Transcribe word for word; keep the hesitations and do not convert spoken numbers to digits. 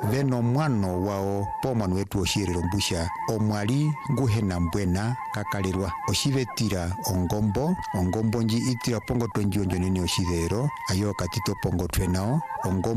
veno mwano wao pomanu wetu oshirero mbusha omwali nguhena mbwena kakalirwa oshivetira ongombo ongombo nji itira pongo tonji onjo nene oshidero ayo katito pongo twenao ongombo